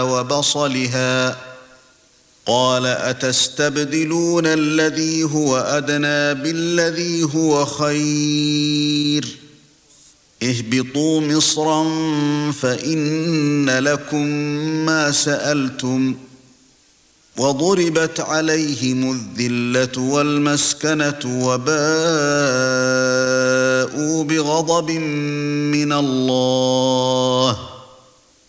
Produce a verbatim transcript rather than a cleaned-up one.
وبصلها قال أتستبدلون الذي هو أدنى بالذي هو خير اهبطوا مصرا فإن لكم ما سألتم وضربت عليهم الذلة والمسكنة وباءوا بغضب من الله